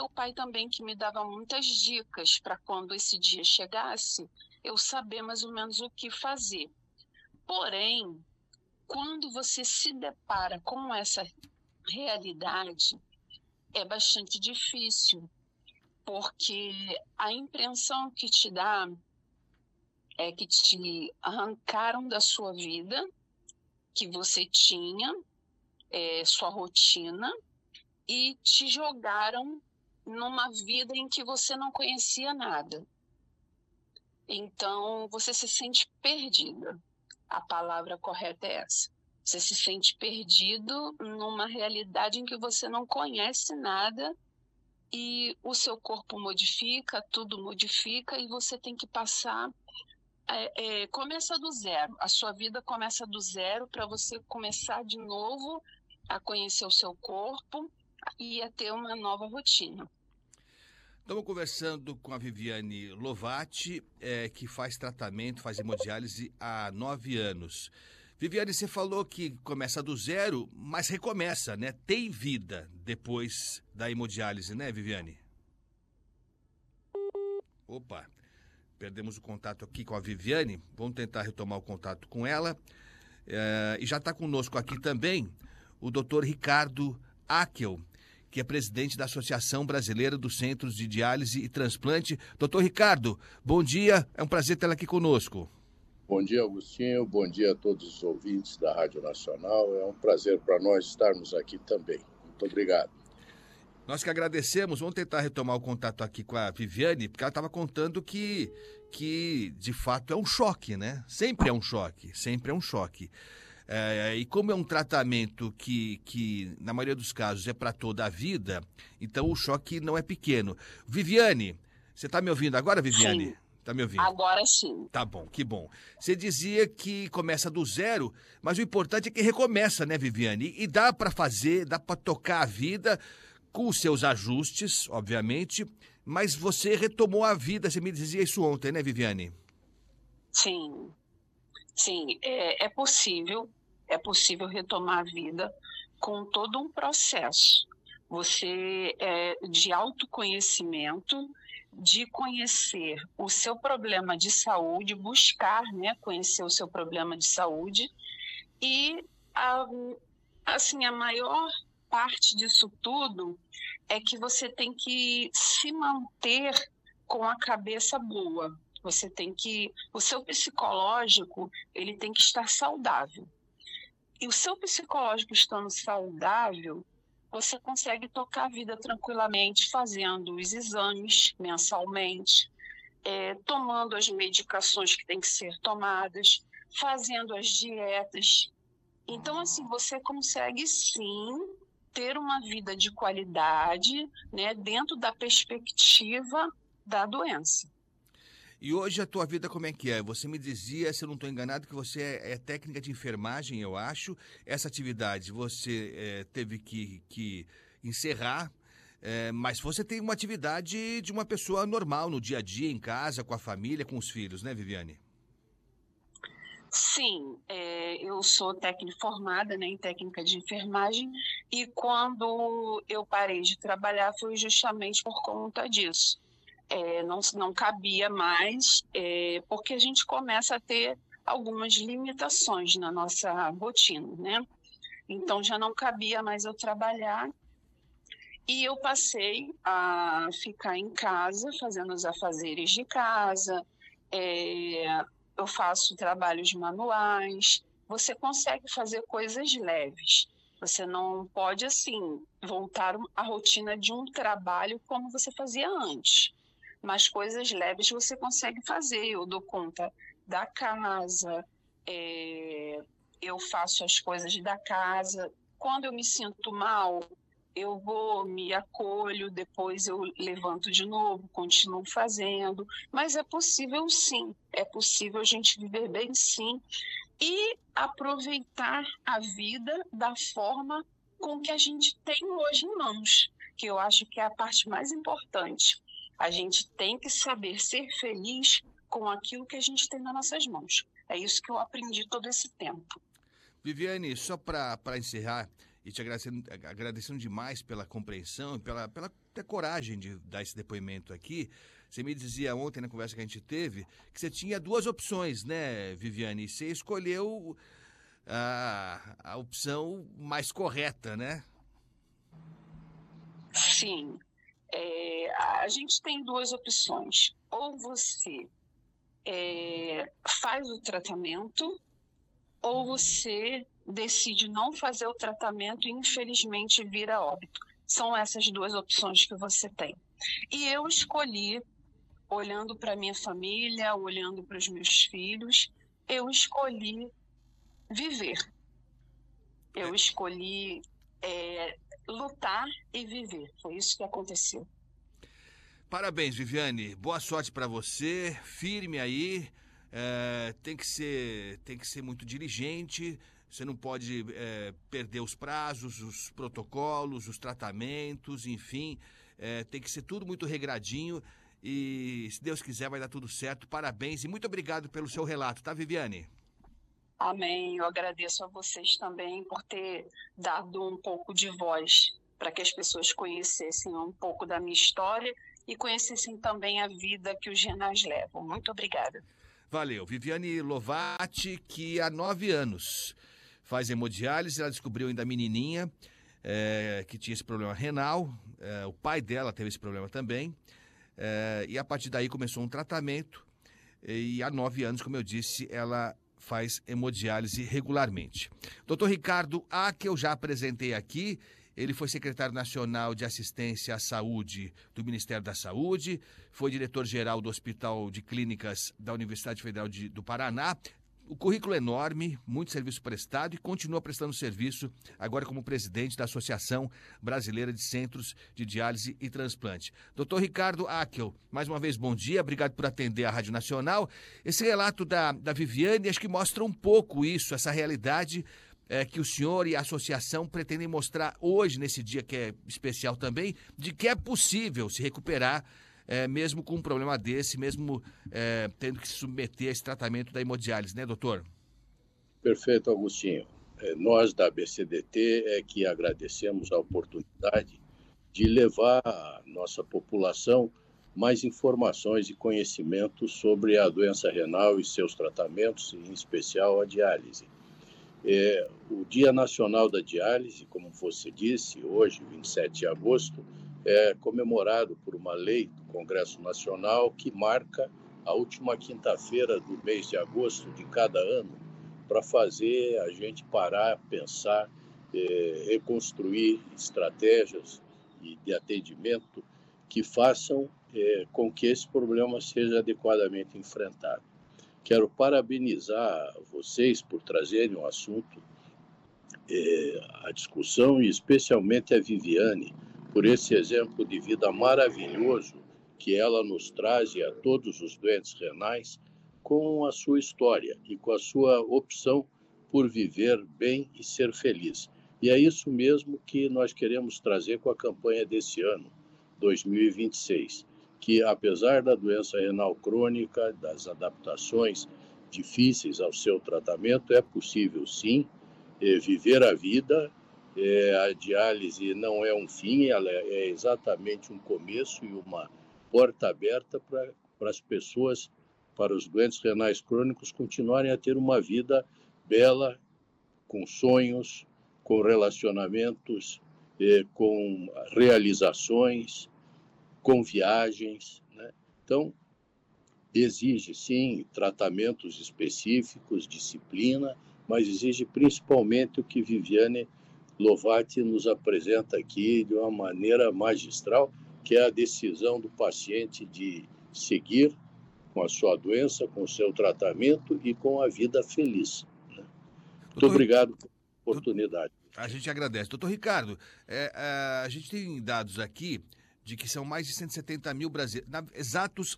meu pai também que me dava muitas dicas para quando esse dia chegasse, eu saber mais ou menos o que fazer. Porém, quando você se depara com essa realidade, é bastante difícil, porque a impressão que te dá é que te arrancaram da sua vida, que você tinha, sua rotina, e te jogaram numa vida em que você não conhecia nada. Então, você se sente perdida. A palavra correta é essa. Você se sente perdido numa realidade em que você não conhece nada e o seu corpo modifica, tudo modifica e você tem que passar, começa do zero. A sua vida começa do zero para você começar de novo a conhecer o seu corpo e a ter uma nova rotina. Estamos conversando com a Viviane Lovati, que faz tratamento, faz hemodiálise há 9 anos. Viviane, você falou que começa do zero, mas recomeça, né? Tem vida depois da hemodiálise, né, Viviane? Opa, perdemos o contato aqui com a Viviane. Vamos tentar retomar o contato com ela. E já está conosco aqui também o doutor Ricardo Akel, que é presidente da Associação Brasileira dos Centros de Diálise e Transplante. Doutor Ricardo, bom dia, é um prazer tê-lo aqui conosco. Bom dia, Agostinho, bom dia a todos os ouvintes da Rádio Nacional. É um prazer para nós estarmos aqui também. Muito obrigado. Nós que agradecemos. Vamos tentar retomar o contato aqui com a Viviane, porque ela estava contando que de fato é um choque, né? Sempre é um choque, sempre é um choque. E como é um tratamento que, na maioria dos casos, é para toda a vida, então o choque não é pequeno. Viviane, você está me ouvindo agora, Viviane? Sim. Está me ouvindo? Agora sim. Tá bom, que bom. Você dizia que começa do zero, mas o importante é que recomeça, né, Viviane? E dá para fazer, dá para tocar a vida com os seus ajustes, obviamente, mas você retomou a vida, você me dizia isso ontem, né, Viviane? Sim, é possível retomar a vida com todo um processo. Você, de autoconhecimento, de conhecer o seu problema de saúde, buscar, né, conhecer o seu problema de saúde e, assim, a maior parte disso tudo é que você tem que se manter com a cabeça boa. O seu psicológico, ele tem que estar saudável. E o seu psicológico estando saudável, você consegue tocar a vida tranquilamente, fazendo os exames mensalmente, tomando as medicações que têm que ser tomadas, fazendo as dietas. Então, assim, você consegue sim ter uma vida de qualidade, né, dentro da perspectiva da doença. E hoje a tua vida como é que é? Você me dizia, se eu não estou enganado, que você é técnica de enfermagem, eu acho. Essa atividade você teve que encerrar, mas você tem uma atividade de uma pessoa normal no dia a dia, em casa, com a família, com os filhos, né, Viviane? Sim, eu sou técnica formada, né, em técnica de enfermagem e quando eu parei de trabalhar foi justamente por conta disso. Não cabia mais, porque a gente começa a ter algumas limitações na nossa rotina, né? Então já não cabia mais eu trabalhar e eu passei a ficar em casa, fazendo os afazeres de casa, eu faço trabalhos manuais, você consegue fazer coisas leves. Você não pode, assim, voltar à rotina de um trabalho como você fazia antes. Mas coisas leves você consegue fazer. Eu dou conta da casa, eu faço as coisas da casa. Quando eu me sinto mal, eu vou, me acolho, depois eu levanto de novo, continuo fazendo. Mas é possível sim, é possível a gente viver bem sim e aproveitar a vida da forma com que a gente tem hoje em mãos, que eu acho que é a parte mais importante. A gente tem que saber ser feliz com aquilo que a gente tem nas nossas mãos. É isso que eu aprendi todo esse tempo. Viviane, só para encerrar, e te agradecendo demais pela compreensão, pela ter coragem de dar esse depoimento aqui. Você me dizia ontem, na conversa que a gente teve, que você tinha duas opções, né, Viviane? E você escolheu a opção mais correta, né? Sim. A gente tem duas opções. Ou você faz o tratamento, ou você decide não fazer o tratamento e, infelizmente, vir a óbito. São essas duas opções que você tem. E eu escolhi, olhando para minha família, olhando para os meus filhos, eu escolhi viver. Eu escolhi lutar e viver. Foi isso que aconteceu. Parabéns, Viviane. Boa sorte para você. Firme aí. Tem que ser muito diligente. Você não pode perder os prazos, os protocolos, os tratamentos, enfim. Tem que ser tudo muito regradinho. E, se Deus quiser, vai dar tudo certo. Parabéns e muito obrigado pelo seu relato, tá, Viviane? Amém. Eu agradeço a vocês também por ter dado um pouco de voz para que as pessoas conhecessem um pouco da minha história e conhecessem também a vida que os renais levam. Muito obrigada. Valeu. Viviane Lovati, que há 9 anos faz hemodiálise, ela descobriu ainda menininha que tinha esse problema renal, o pai dela teve esse problema também, e a partir daí começou um tratamento, e há 9 anos, como eu disse, ela faz hemodiálise regularmente. Dr. Ricardo A, que eu já apresentei aqui, ele foi secretário nacional de assistência à saúde do Ministério da Saúde, foi diretor-geral do Hospital de Clínicas da Universidade Federal do Paraná. O currículo é enorme, muito serviço prestado e continua prestando serviço agora como presidente da Associação Brasileira de Centros de Diálise e Transplante. Dr. Ricardo Akel, mais uma vez bom dia, obrigado por atender a Rádio Nacional. Esse relato da Viviane acho que mostra um pouco isso, essa realidade que o senhor e a associação pretendem mostrar hoje, nesse dia que é especial também, de que é possível se recuperar mesmo com um problema desse, mesmo tendo que se submeter a esse tratamento da hemodiálise, né, doutor? Perfeito, Augustinho. Nós da BCDT que agradecemos a oportunidade de levar à nossa população mais informações e conhecimentos sobre a doença renal e seus tratamentos, em especial a diálise. O Dia Nacional da Diálise, como você disse, hoje, 27 de agosto, é comemorado por uma lei do Congresso Nacional que marca a última quinta-feira do mês de agosto de cada ano para fazer a gente parar, pensar, reconstruir estratégias de atendimento que façam com que esse problema seja adequadamente enfrentado. Quero parabenizar vocês por trazerem o assunto à discussão e especialmente a Viviane por esse exemplo de vida maravilhoso que ela nos traz e a todos os doentes renais com a sua história e com a sua opção por viver bem e ser feliz. E é isso mesmo que nós queremos trazer com a campanha desse ano, 2026. Que apesar da doença renal crônica, das adaptações difíceis ao seu tratamento, é possível sim viver a vida. A diálise não é um fim, ela é exatamente um começo e uma porta aberta para as pessoas, para os doentes renais crônicos continuarem a ter uma vida bela, com sonhos, com relacionamentos, com realizações, com viagens, né? Então, exige, sim, tratamentos específicos, disciplina, mas exige principalmente o que Viviane Lovati nos apresenta aqui de uma maneira magistral, que é a decisão do paciente de seguir com a sua doença, com o seu tratamento e com a vida feliz, né? Muito obrigado pela oportunidade. A gente agradece. Doutor Ricardo, a gente tem dados aqui de que são mais de 170 mil brasileiros, exatos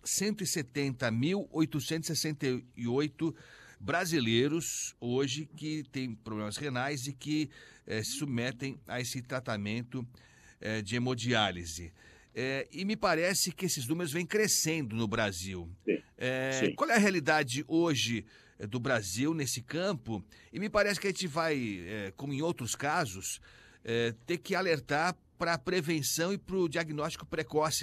170.868 brasileiros hoje que têm problemas renais e que se submetem a esse tratamento de hemodiálise. E me parece que esses números vêm crescendo no Brasil. Sim. Sim. Qual é a realidade hoje do Brasil nesse campo? E me parece que a gente vai, como em outros casos, ter que alertar para a prevenção e para o diagnóstico precoce